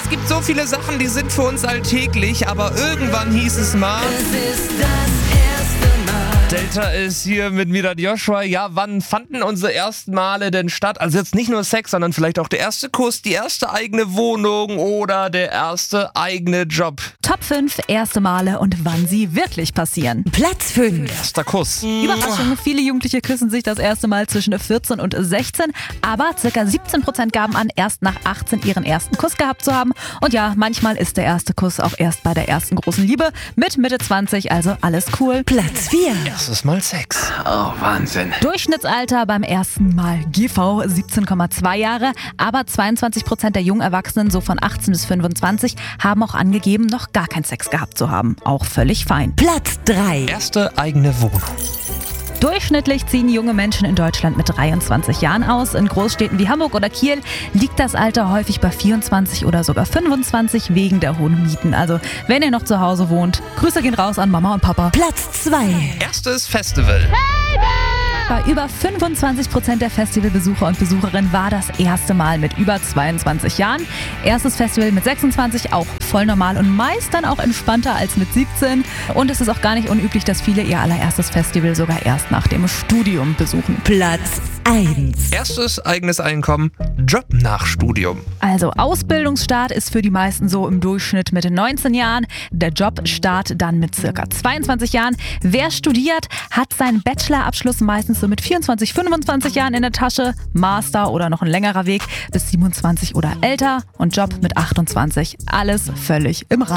Es gibt so viele Sachen, die sind für uns alltäglich, aber irgendwann hieß es mal... Es ist das erste Mal. Delta ist hier mit Mirat Joshua. Ja, wann fanden unsere ersten Male denn statt? Also jetzt nicht nur Sex, sondern vielleicht auch der erste Kuss, die erste eigene Wohnung oder der erste eigene Job. Top 5 erste Male und wann sie wirklich passieren. Platz 5. Erster Kuss. Überraschung, viele Jugendliche küssen sich das erste Mal zwischen 14 und 16, aber ca. 17% gaben an, erst nach 18 ihren ersten Kuss gehabt zu haben. Und ja, manchmal ist der erste Kuss auch erst bei der ersten großen Liebe mit Mitte 20, also alles cool. Platz 4. Erstes Mal Sex. Oh, Wahnsinn. Durchschnittsalter beim ersten Mal GV 17,2 Jahre, aber 22% der jungen Erwachsenen, so von 18 bis 25, haben auch angegeben, noch gar keinen Sex gehabt zu haben. Auch völlig fein. Platz 3. Erste eigene Wohnung. Durchschnittlich ziehen junge Menschen in Deutschland mit 23 Jahren aus. In Großstädten wie Hamburg oder Kiel liegt das Alter häufig bei 24 oder sogar 25 wegen der hohen Mieten. Also wenn ihr noch zu Hause wohnt, Grüße gehen raus an Mama und Papa. Platz 2. Erstes Festival. Bei über 25% der Festivalbesucher und Besucherinnen war das erste Mal mit über 22 Jahren. Erstes Festival mit 26 auch voll normal und meist dann auch entspannter als mit 17. Und es ist auch gar nicht unüblich, dass viele ihr allererstes Festival sogar erst nach dem Studium besuchen. Platz 1. Erstes eigenes Einkommen. Job nach Studium. Also Ausbildungsstart ist für die meisten so im Durchschnitt mit 19 Jahren. Der Jobstart dann mit circa 22 Jahren. Wer studiert, hat seinen Bachelorabschluss meistens so mit 24, 25 Jahren in der Tasche. Master oder noch ein längerer Weg bis 27 oder älter. Und Job mit 28. Alles völlig im Rahmen.